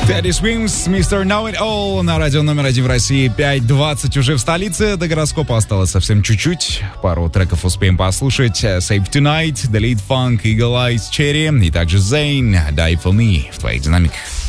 Teddy Swims, Mr. Know It All на радио номер 1 в России, 5:20 уже в столице. До гороскопа осталось совсем чуть-чуть. Пару треков успеем послушать. Save Tonight, The Lead Funk, Eagle Eyes, Cherry и также Zayn, Die For Me в твоих динамиках.